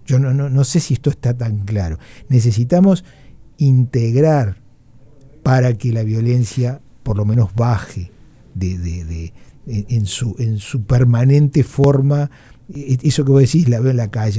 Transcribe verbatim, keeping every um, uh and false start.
Yo no, no, no sé si esto está tan claro. Necesitamos integrar para que la violencia por lo menos baje de, de, de, en, su, en su permanente forma. Eso que vos decís, la veo en la calle.